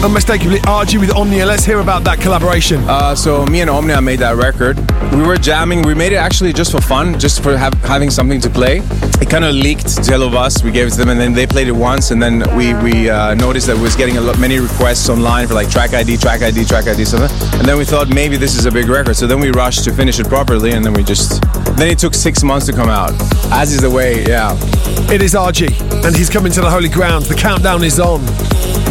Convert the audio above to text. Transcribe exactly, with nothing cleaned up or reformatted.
unmistakably R G with Omnia. Let's hear about that collaboration. Uh, so me and Omnia made that record. We were jamming. We made it actually just for fun, just for have, having something to play. It kind of leaked to Hello Bus. We gave it to them, and then they played it once, and then we we uh, noticed that we was getting a lot, many requests online for like track I D, track I D, track I D, something. And then we thought maybe this is a big record. So then we rushed to finish it properly, and then we just. Then it took six months to come out. As is the way, yeah. It is R G, and he's coming to the holy ground. The countdown is on.